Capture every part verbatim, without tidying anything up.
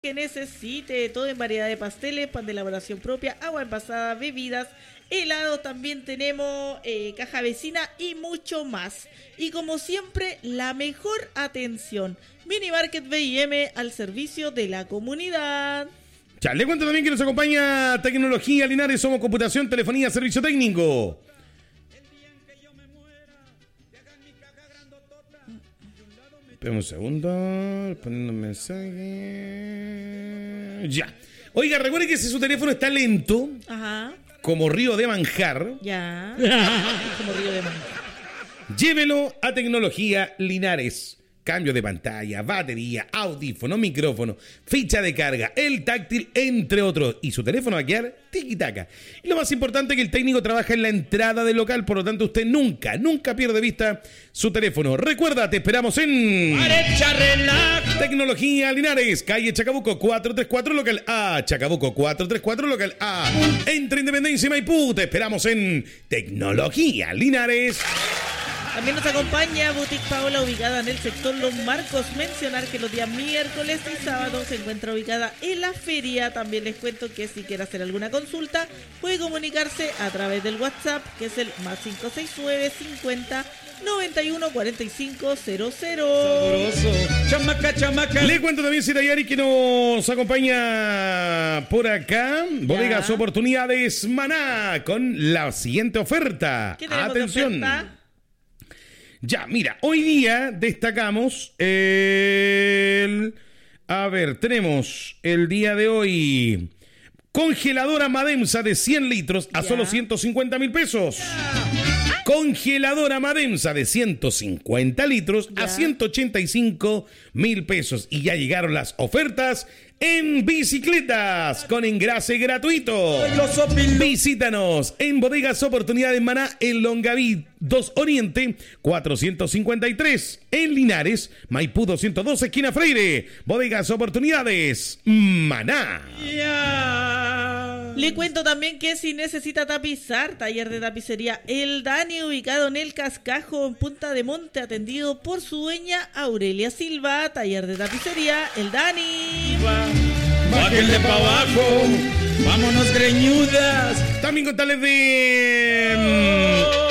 que necesite, todo en variedad de pasteles, pan de elaboración propia, agua envasada, bebidas, helados, también tenemos eh, caja vecina y mucho más. Y como siempre, la mejor atención. Mini Market B I M al servicio de la comunidad. Ya, le cuento también que nos acompaña Tecnología Linares, somos computación, telefonía, servicio técnico. Espera un segundo, poniendo un mensaje. Ya. Oiga, recuerde que si su teléfono está lento, Ajá. como río de manjar, Ya. Como río de manjar. llévelo a Tecnología Linares. Cambio de pantalla, batería, audífono, micrófono, ficha de carga, el táctil, entre otros. Y su teléfono va a quedar tiki-taka. Y lo más importante es que el técnico trabaja en la entrada del local, por lo tanto usted nunca, nunca pierde de vista su teléfono. Recuerda, te esperamos en Tecnología Linares, calle Chacabuco cuatrocientos treinta y cuatro, local A. Chacabuco cuatrocientos treinta y cuatro, local A. Entre Independencia y Maipú, te esperamos en Tecnología Linares. También nos acompaña Boutique Paola, ubicada en el sector Los Marcos. Mencionar que los días miércoles y sábados se encuentra ubicada en la feria. También les cuento que si quiere hacer alguna consulta, puede comunicarse a través del WhatsApp, que es el más cinco seis nueve cincuenta noventa y uno cuarenta y cinco cero cero. Sabroso. Chamaca, chamaca. Le cuento también, Sirayari, que nos acompaña por acá. Ya. Bodegas Oportunidades Maná, con la siguiente oferta. ¿Qué tenemos Atención. de oferta? Ya, mira, hoy día destacamos el... A ver, tenemos el día de hoy congeladora Mademsa de cien litros a ya. Solo ciento cincuenta mil pesos. Ya. Congeladora Mademsa de ciento cincuenta litros ya. A ciento ochenta y cinco mil pesos. Y ya llegaron las ofertas en bicicletas con engrase gratuito. Visítanos en Bodegas Oportunidades Maná, en Longaví dos Oriente cuatrocientos cincuenta y tres, en Linares, Maipú doscientos doce, esquina Freire. Bodegas Oportunidades Maná. Yeah. Le cuento también que si necesita tapizar, taller de tapicería El Dani, ubicado en El Cascajo, en Punta de Monte, atendido por su dueña Aurelia Silva. Taller de tapicería El Dani. Bájenle para abajo, vámonos greñudas. También contarles de... Oh.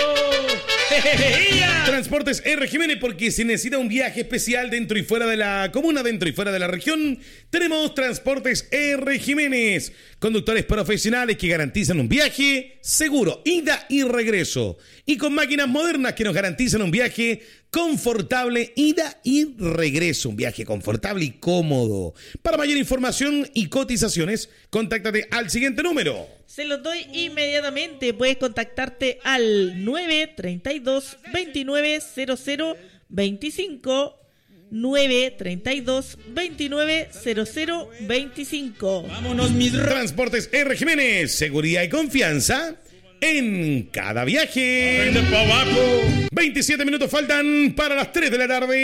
Transportes R. Jiménez, porque si necesita un viaje especial dentro y fuera de la comuna, dentro y fuera de la región, tenemos Transportes R. Jiménez. Conductores profesionales que garantizan un viaje seguro, ida y regreso. Y con máquinas modernas que nos garantizan un viaje confortable, ida y regreso. Un viaje confortable y cómodo. Para mayor información y cotizaciones, contáctate al siguiente número. Se los doy inmediatamente. Puedes contactarte al nueve treinta y dos veintinueve cero cero veinticinco. nueve treinta y dos veintinueve cero cero veinticinco. Vámonos, mis Transportes R. Jiménez. Seguridad y confianza en cada viaje. Para abajo. veintisiete minutos faltan para las tres de la tarde.